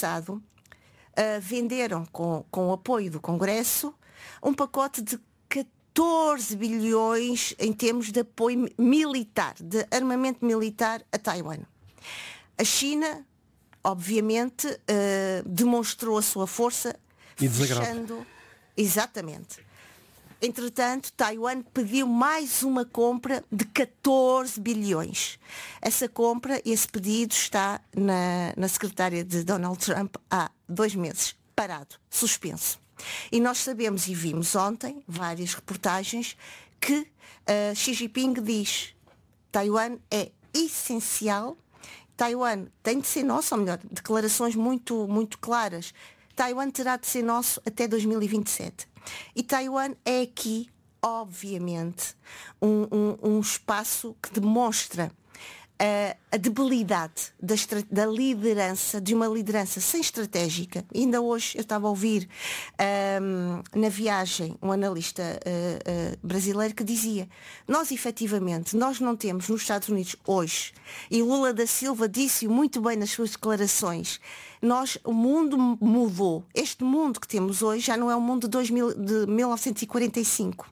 passado, venderam, com o apoio do Congresso, um pacote de 14 bilhões em termos de apoio militar, de armamento militar a Taiwan. A China, obviamente, demonstrou a sua força, fechando... Exatamente. Entretanto, Taiwan pediu mais uma compra de 14 bilhões. Essa compra, esse pedido está na secretária de Donald Trump há 2 meses, parado, suspenso. E nós sabemos e vimos ontem várias reportagens que Xi Jinping diz: Taiwan é essencial, Taiwan tem de ser nosso, ou melhor, declarações muito, muito claras. Taiwan terá de ser nosso até 2027. E Taiwan é aqui, obviamente, um espaço que demonstra a debilidade da liderança, de uma liderança sem estratégica. Ainda hoje eu estava a ouvir na viagem um analista brasileiro que dizia: nós efetivamente, nós não temos nos Estados Unidos hoje, e Lula da Silva disse-o muito bem nas suas declarações, o mundo mudou. Este mundo que temos hoje já não é o mundo de 1945.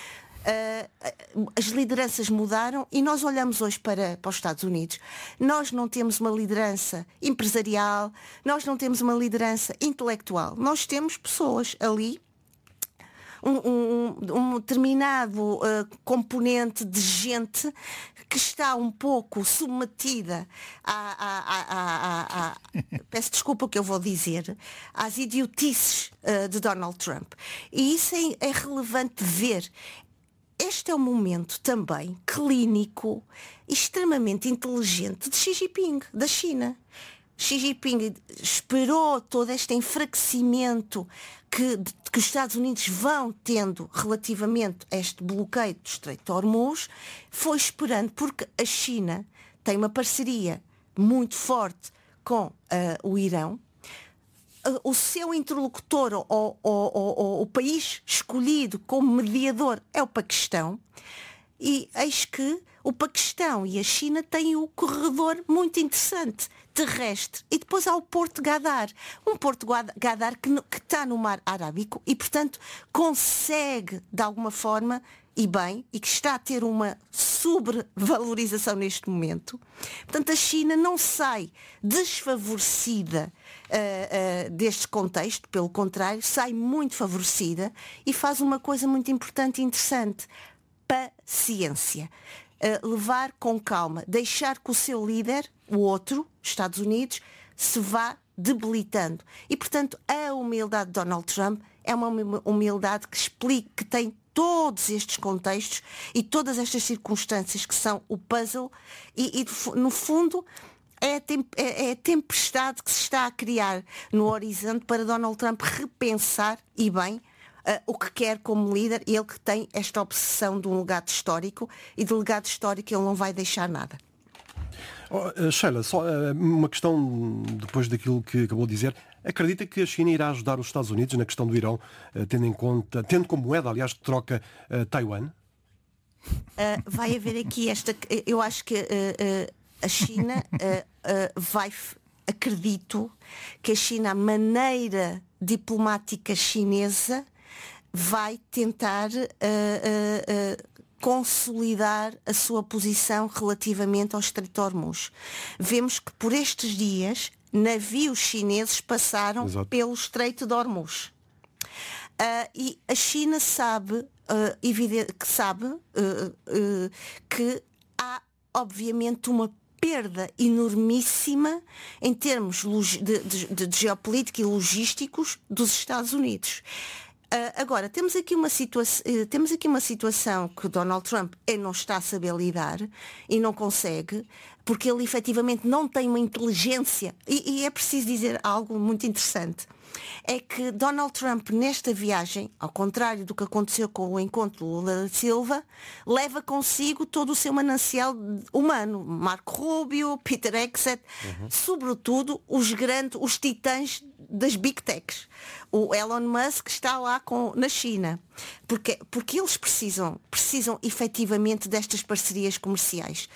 As lideranças mudaram e nós olhamos hoje para os Estados Unidos. Nós não temos uma liderança empresarial, nós não temos uma liderança intelectual. Nós temos pessoas ali, um determinado componente de gente que está um pouco submetida peço desculpa o que eu vou dizer, às idiotices de Donald Trump. E isso é relevante ver. Este é um momento também clínico, extremamente inteligente de Xi Jinping, da China. Xi Jinping esperou todo este enfraquecimento que os Estados Unidos vão tendo relativamente a este bloqueio do Estreito de Hormuz, foi esperando, porque a China tem uma parceria muito forte com o Irão. O seu interlocutor, o país escolhido como mediador é o Paquistão, e eis que o Paquistão e a China têm um corredor muito interessante, terrestre, e depois há o Porto Gadar, um Porto Gadar que está no Mar Arábico e, portanto, consegue, de alguma forma, e bem, e que está a ter uma sobrevalorização neste momento. Portanto, a China não sai desfavorecida deste contexto, pelo contrário, sai muito favorecida e faz uma coisa muito importante e interessante: paciência. Levar com calma, deixar que o seu líder, o outro, Estados Unidos, se vá debilitando. E, portanto, a humildade de Donald Trump é uma humildade que explica, que tem todos estes contextos e todas estas circunstâncias que são o puzzle e no fundo é a tempestade que se está a criar no horizonte para Donald Trump repensar, e bem, o que quer como líder, ele que tem esta obsessão de um legado histórico, e de legado histórico ele não vai deixar nada. Sheila, só uma questão depois daquilo que acabou de dizer. Acredita que a China irá ajudar os Estados Unidos na questão do Irão, tendo como moeda, aliás, de troca, Taiwan? Vai haver aqui eu acho que a China acredito que a China, a maneira diplomática chinesa, vai tentar consolidar a sua posição relativamente ao Estreito de Hormuz. Vemos que por estes dias navios chineses passaram Exato. pelo Estreito de Hormuz. E a China sabe que há obviamente uma perda enormíssima em termos de geopolítica e logísticos dos Estados Unidos. Agora, temos aqui uma situação que Donald Trump não está a saber lidar e não consegue, porque ele efetivamente não tem uma inteligência, e é preciso dizer algo muito interessante. É que Donald Trump, nesta viagem, ao contrário do que aconteceu com o encontro de Lula da Silva, leva consigo todo o seu manancial humano. Marco Rubio, Peter Hegseth, sobretudo os titãs das Big Techs. O Elon Musk está lá na China. Porque eles precisam efetivamente destas parcerias comerciais.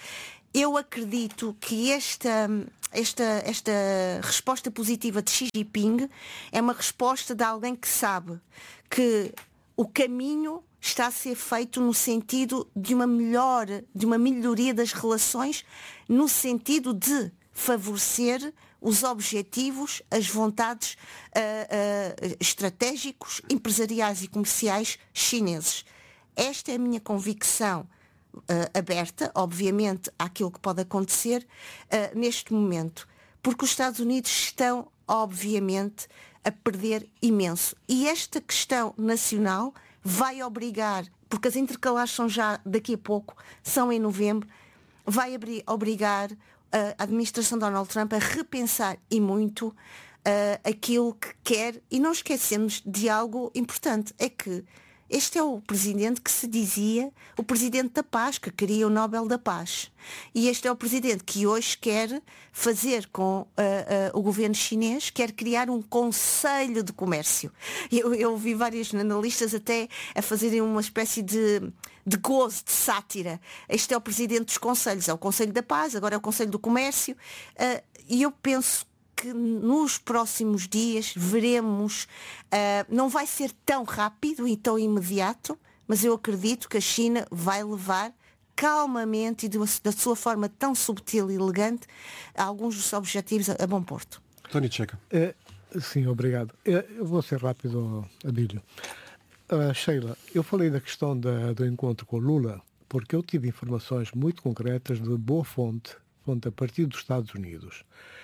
eu acredito que esta resposta positiva de Xi Jinping é uma resposta de alguém que sabe que o caminho está a ser feito no sentido de uma melhoria das relações, no sentido de favorecer os objetivos, as vontades estratégicos, empresariais e comerciais chineses. Esta é a minha convicção aberta, obviamente, àquilo que pode acontecer neste momento, porque os Estados Unidos estão, obviamente, a perder imenso. E esta questão nacional vai obrigar, porque as intercalares são já daqui a pouco, são em novembro, vai obrigar a administração de Donald Trump a repensar e muito aquilo que quer. E não esquecemos de algo importante, é que este é o presidente que se dizia o presidente da paz, que queria o Nobel da Paz. E este é o presidente que hoje quer fazer com o governo chinês, quer criar um conselho de comércio. Eu vi vários analistas até a fazerem uma espécie de gozo, de sátira. Este é o presidente dos conselhos, é o Conselho da Paz, agora é o Conselho do Comércio. E eu penso que nos próximos dias veremos, não vai ser tão rápido e tão imediato, mas eu acredito que a China vai levar calmamente e da sua forma tão subtil e elegante alguns dos objetivos a bom porto. Tony Checa. Sim, obrigado. Eu vou ser rápido, Abílio. Sheila, eu falei da questão do encontro com Lula porque eu tive informações muito concretas de boa fonte a partir dos Estados Unidos.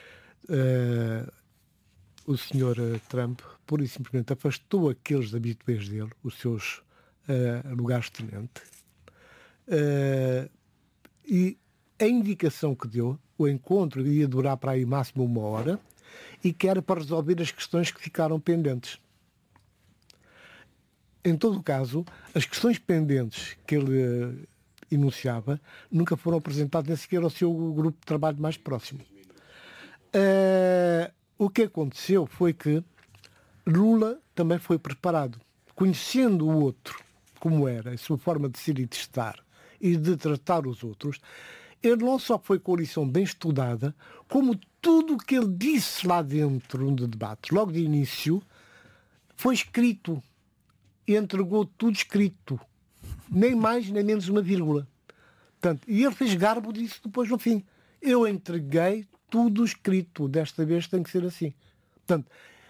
O senhor Trump pura e simplesmente afastou aqueles habituês dele, os seus lugares-tenente, e a indicação que deu, o encontro ia durar para aí máximo 1 hora e que era para resolver as questões que ficaram pendentes. Em todo o caso, as questões pendentes que ele enunciava nunca foram apresentadas nem sequer ao seu grupo de trabalho mais próximo. O que aconteceu foi que Lula também foi preparado. Conhecendo o outro como era, a sua forma de ser e de estar e de tratar os outros, ele não só foi com a lição bem estudada, como tudo o que ele disse lá dentro no debate, logo de início, foi escrito. E entregou tudo escrito. Nem mais, nem menos uma vírgula. Portanto, e ele fez garbo disso depois no fim. Eu entreguei tudo escrito. Desta vez tem que ser assim. Portanto,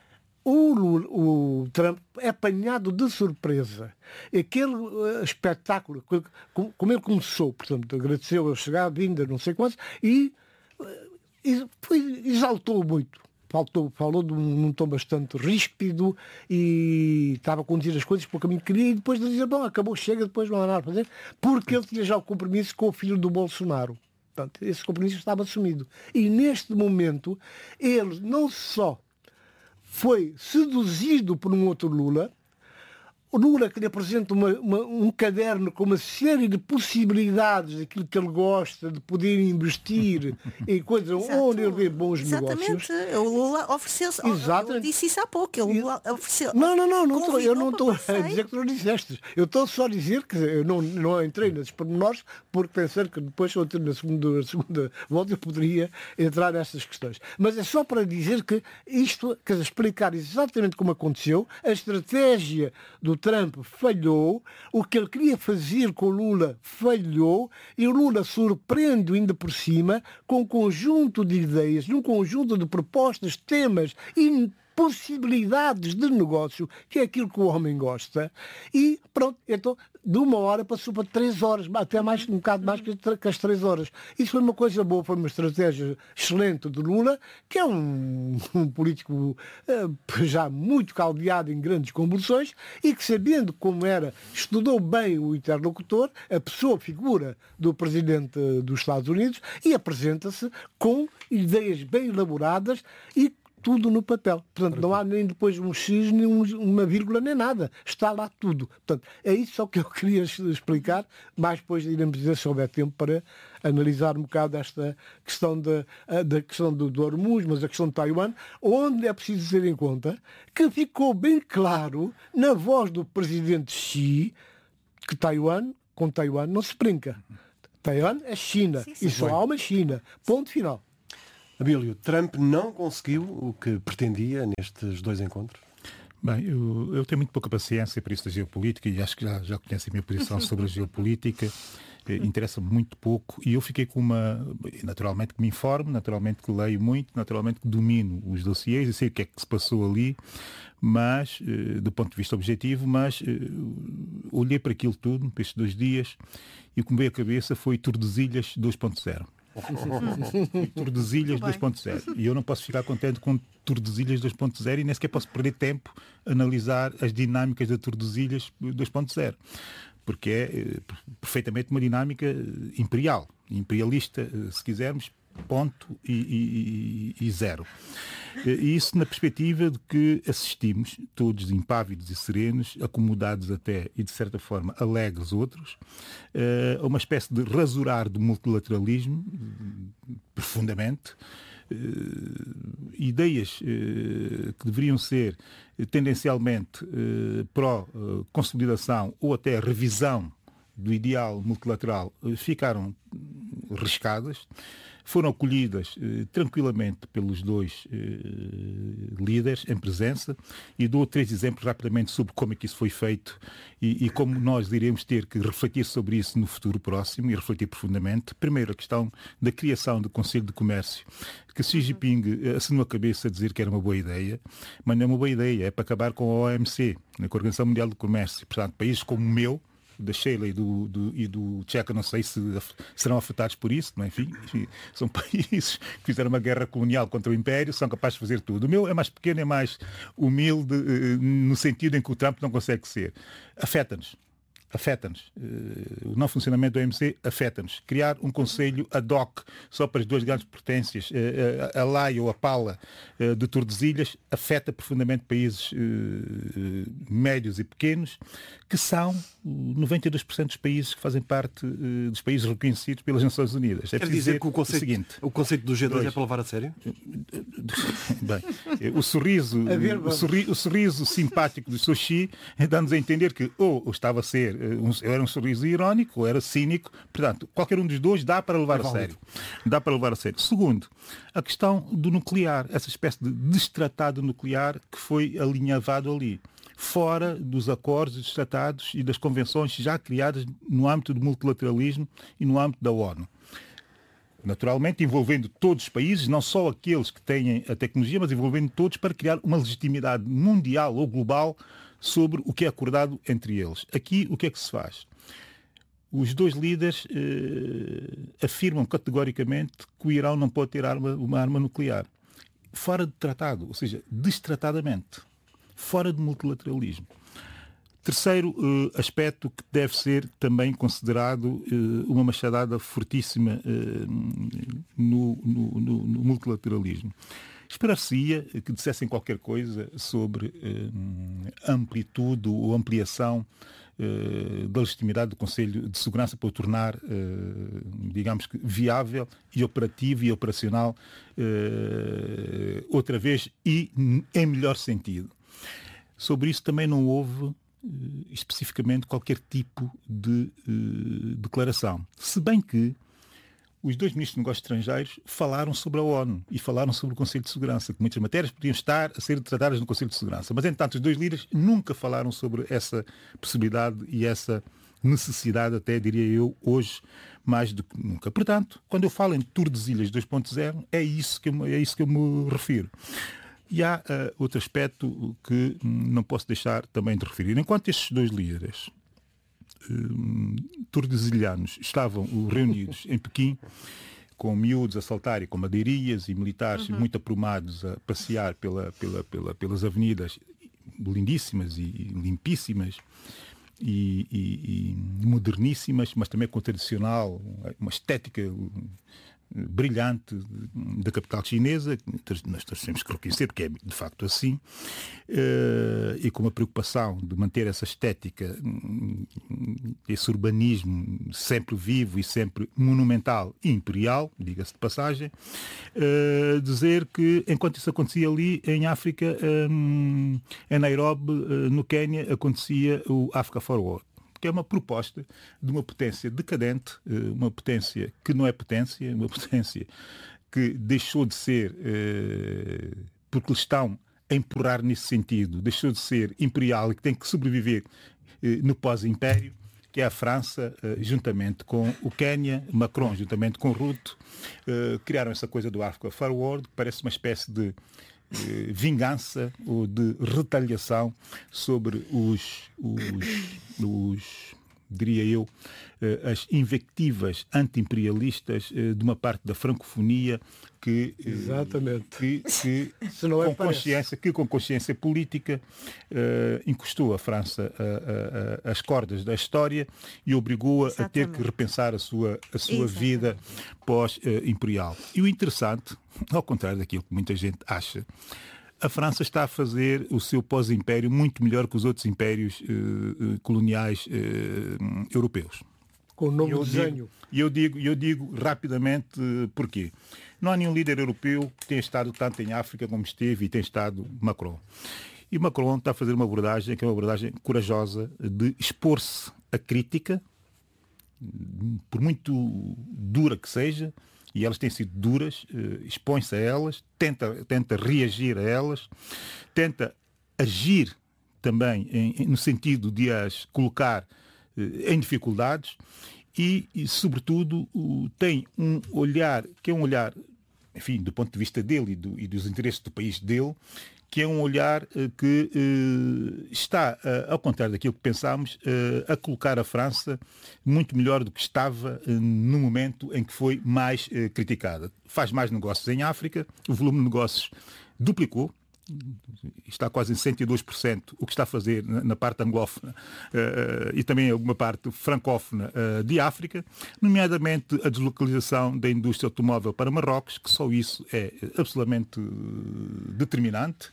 o Trump é apanhado de surpresa. Aquele espetáculo, como ele começou, portanto, agradeceu a chegada, vinda, não sei quantos, e exaltou muito. Falou num tom bastante ríspido e estava a conduzir as coisas para o caminho que queria e depois de dizer, bom, acabou, chega, depois não há nada a fazer, porque ele tinha já o compromisso com o filho do Bolsonaro. Portanto, esse compromisso estava assumido. E neste momento, ele não só foi seduzido por um outro Lula, o Lula que lhe apresenta um caderno com uma série de possibilidades daquilo que ele gosta, de poder investir em coisas onde ele vê bons negócios. O Lula ofereceu-se. Eu disse isso há pouco. O Lula ofereceu. Eu não estou a dizer que tu não disseste. Eu estou só a dizer que eu não entrei nesses pormenores porque pensei que depois, na segunda volta, eu poderia entrar nessas questões. Mas é só para dizer que isto, quer dizer, explicar exatamente como aconteceu, a estratégia do Trump falhou, o que ele queria fazer com o Lula falhou, e o Lula surpreende ainda por cima com um conjunto de ideias, um conjunto de propostas, temas e possibilidades de negócio, que é aquilo que o homem gosta, e pronto, então de 1 hora passou para 3 horas, até mais, um bocado mais que as 3 horas. Isso foi uma coisa boa, foi uma estratégia excelente de Lula, que é um político já muito caldeado em grandes convulsões e que, sabendo como era, estudou bem o interlocutor, a pessoa, a figura do presidente dos Estados Unidos, e apresenta-se com ideias bem elaboradas e tudo no papel. Portanto, não há nem depois um X, nem uma vírgula, nem nada. Está lá tudo. Portanto, é isso só que eu queria explicar. Mais depois iremos dizer, se houver tempo, para analisar um bocado esta questão da questão do Hormuz, mas a questão de Taiwan, onde é preciso ter em conta que ficou bem claro, na voz do presidente Xi, que com Taiwan não se brinca. Taiwan é China. Sim. E só há uma China. Ponto final. Abílio, Trump não conseguiu o que pretendia nestes 2 encontros? Bem, eu tenho muito pouca paciência para isso da geopolítica e acho que já conhece a minha posição sobre a geopolítica. Interessa-me muito pouco e eu fiquei com naturalmente que me informo, naturalmente que leio muito, naturalmente que domino os dossiês e sei o que é que se passou ali, mas, do ponto de vista objetivo, olhei para aquilo tudo, para estes 2 dias, e o que me veio à cabeça foi Tordesilhas 2.0. Tordesilhas 2.0. E eu não posso ficar contente com Tordesilhas 2.0 e nem sequer posso perder tempo a analisar as dinâmicas da Tordesilhas 2.0. Porque é perfeitamente uma dinâmica imperialista, se quisermos, ponto e zero. E isso na perspectiva de que assistimos, todos impávidos e serenos, acomodados até e de certa forma alegres outros, a uma espécie de rasurar do multilateralismo, profundamente, ideias que deveriam ser tendencialmente pró-consolidação ou até revisão do ideal multilateral ficaram riscadas, foram acolhidas tranquilamente pelos 2 líderes em presença, e dou 3 exemplos rapidamente sobre como é que isso foi feito e como nós iremos ter que refletir sobre isso no futuro próximo e refletir profundamente. Primeiro, a questão da criação do Conselho de Comércio, que Xi Jinping assinou a cabeça a dizer que era uma boa ideia, mas não é uma boa ideia, é para acabar com a OMC, com a Organização Mundial do Comércio. Portanto, países como o meu, da Sheila e do Tcheca, não sei se serão afetados por isso, mas enfim, são países que fizeram uma guerra colonial contra o Império, são capazes de fazer tudo. O meu é mais pequeno, é mais humilde, no sentido em que o Trump não consegue ser. Afeta-nos. O não funcionamento do OMC afeta-nos. Criar um conselho ad hoc só para as 2 grandes potências, a Laia ou a Pala de Tordesilhas, afeta profundamente países médios e pequenos, que são 92% dos países que fazem parte dos países reconhecidos pelas Nações Unidas. Quer dizer que o conceito do G2 é para levar a sério? Bem, o sorriso simpático do Xi dá-nos a entender que ou estava a ser era um sorriso irónico ou era cínico. Portanto, qualquer um dos 2 dá para levar a sério. Dá para levar a sério. Segundo, a questão do nuclear, essa espécie de destratado nuclear que foi alinhavado ali, fora dos acordos, dos tratados e das convenções já criadas no âmbito do multilateralismo e no âmbito da ONU. Naturalmente envolvendo todos os países, não só aqueles que têm a tecnologia, mas envolvendo todos para criar uma legitimidade mundial ou global sobre o que é acordado entre eles. Aqui, o que é que se faz? Os 2 líderes afirmam categoricamente que o Irão não pode ter uma arma nuclear. Fora de tratado, ou seja, destratadamente. Fora de multilateralismo. Terceiro aspecto que deve ser também considerado uma machadada fortíssima no multilateralismo. Esperar-se-ia que dissessem qualquer coisa sobre amplitude ou ampliação da legitimidade do Conselho de Segurança para o tornar, digamos que, viável e operativo e operacional outra vez e em melhor sentido. Sobre isso também não houve especificamente qualquer tipo de declaração. Se bem que os 2 ministros de Negócios Estrangeiros falaram sobre a ONU e falaram sobre o Conselho de Segurança, que muitas matérias podiam estar a ser tratadas no Conselho de Segurança. Mas, entretanto, os 2 líderes nunca falaram sobre essa possibilidade e essa necessidade, até diria eu, hoje, mais do que nunca. Portanto, quando eu falo em Tordesilhas 2.0, é isso que eu me refiro. E há outro aspecto que não posso deixar também de referir. Enquanto estes 2 líderes tordesilhanos estavam reunidos em Pequim, com miúdos a saltar e com madeirias e militares muito aprumados a passear pelas avenidas lindíssimas e limpíssimas e moderníssimas, mas também com tradicional, uma estética brilhante da capital chinesa, nós temos que reconhecer que é de facto assim, e com a preocupação de manter essa estética, esse urbanismo sempre vivo e sempre monumental e imperial, diga-se de passagem, dizer que enquanto isso acontecia ali em África, em Nairobi, no Quênia, acontecia o Africa Forward, que é uma proposta de uma potência decadente, uma potência que não é potência, uma potência que deixou de ser, porque eles estão a empurrar nesse sentido, deixou de ser imperial e que tem que sobreviver no pós-império, que é a França, juntamente com o Quênia, Macron, juntamente com Ruto, criaram essa coisa do Africa Forward, que parece uma espécie de vingança ou de retaliação sobre diria eu, as invectivas anti-imperialistas de uma parte da francofonia que com consciência política encostou a França às cordas da história e obrigou-a a ter que repensar a sua vida pós-imperial. E o interessante, ao contrário daquilo que muita gente acha, a França está a fazer o seu pós-império muito melhor que os outros impérios coloniais europeus. Com o novo desenho. E eu digo rapidamente porquê. Não há nenhum líder europeu que tenha estado tanto em África como esteve e tem estado Macron. E Macron está a fazer uma abordagem que é uma abordagem corajosa de expor-se à crítica, por muito dura que seja, e elas têm sido duras, expõe-se a elas, tenta reagir a elas, tenta agir também no sentido de as colocar em dificuldades e, sobretudo, tem um olhar, que é um olhar, enfim, do ponto de vista dele e dos interesses do país dele, que é um olhar que está, ao contrário daquilo que pensámos, a colocar a França muito melhor do que estava no momento em que foi mais criticada. Faz mais negócios em África, o volume de negócios duplicou, está quase em 102% o que está a fazer na parte anglófona e também alguma parte francófona de África, nomeadamente a deslocalização da indústria automóvel para Marrocos, que só isso é absolutamente determinante.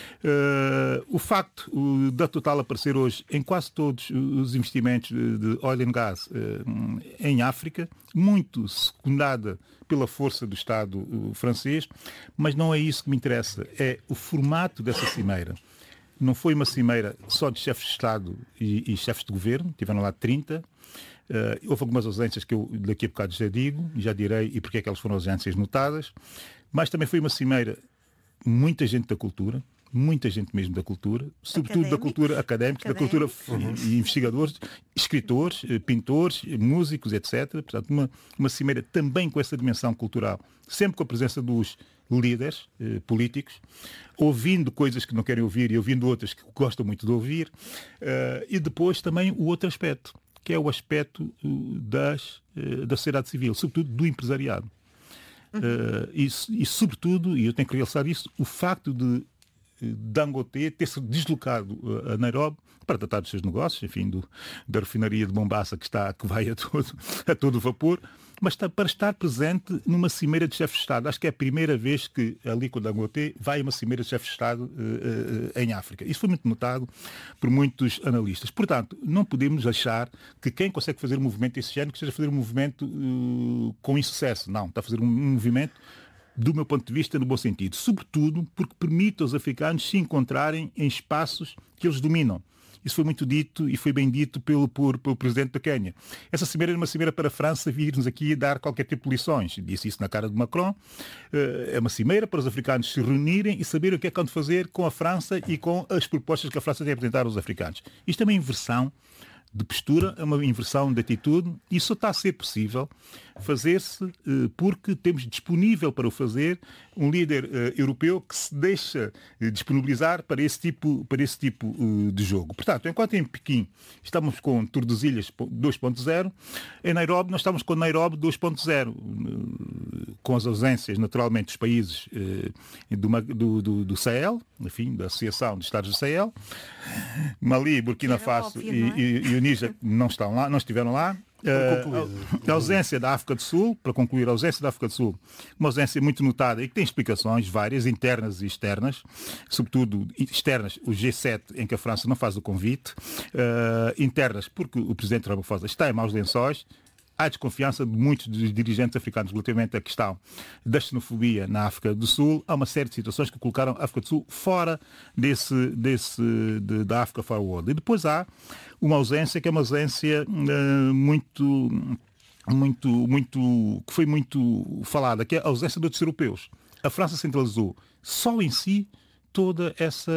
O facto da Total aparecer hoje em quase todos os investimentos de oil and gas em África, muito secundada pela força do Estado francês, mas não é isso que me interessa, é o formato dessa cimeira. Não foi uma cimeira só de chefes de Estado e chefes de governo, tiveram lá 30. Houve algumas ausências que eu daqui a bocado já direi e porque é que elas foram ausências notadas, mas também foi uma cimeira, muita gente da cultura, muita gente mesmo da cultura, sobretudo da cultura académica, da cultura investigadores, escritores, pintores, músicos, etc. Portanto, uma cimeira também com essa dimensão cultural, sempre com a presença dos líderes políticos, ouvindo coisas que não querem ouvir e ouvindo outras que gostam muito de ouvir, e depois também o outro aspecto, que é o aspecto da sociedade civil, sobretudo do empresariado. E sobretudo, e eu tenho que realçar isso, o facto de Dangote ter-se deslocado a Nairobi para tratar dos seus negócios, enfim, da refinaria de Mombasa que vai a todo vapor, mas para estar presente numa cimeira de chefes de Estado. Acho que é a primeira vez que ali com o Dangote vai a uma cimeira de chefes de Estado em África. Isso foi muito notado por muitos analistas. Portanto, não podemos achar que quem consegue fazer um movimento desse género que esteja a fazer um movimento com insucesso. Não, está a fazer um movimento do meu ponto de vista, no bom sentido. Sobretudo porque permite aos africanos se encontrarem em espaços que eles dominam. Isso foi muito dito e foi bem dito pelo presidente da Quênia. Essa cimeira era uma cimeira para a França vir-nos aqui dar qualquer tipo de lições. Disse isso na cara de Macron. É uma cimeira para os africanos se reunirem e saber o que é que hão de fazer com a França e com as propostas que a França tem a apresentar aos africanos. Isto é uma inversão de postura, é uma inversão de atitude, e isso está a ser possível fazer-se porque temos disponível para o fazer um líder europeu que se deixa disponibilizar para esse tipo de jogo. Portanto, enquanto em Pequim estamos com Tordesilhas 2.0, em Nairobi nós estamos com Nairobi 2.0, com as ausências naturalmente dos países do Sahel, enfim, da Associação de Estados do Sahel. Mali, Burkina Faso e o Níger não estiveram lá. A ausência da África do Sul, para concluir, a ausência da África do Sul, uma ausência muito notada e que tem explicações várias, internas e externas, sobretudo externas, o G7, em que a França não faz o convite, internas, porque o presidente Ramaphosa está em maus lençóis, há desconfiança de muitos dos dirigentes africanos relativamente à questão da xenofobia na África do Sul. Há uma série de situações que colocaram a África do Sul fora da África Forward. E depois há uma ausência que é uma ausência que foi muito falada, que é a ausência de outros europeus. A França centralizou só em si toda essa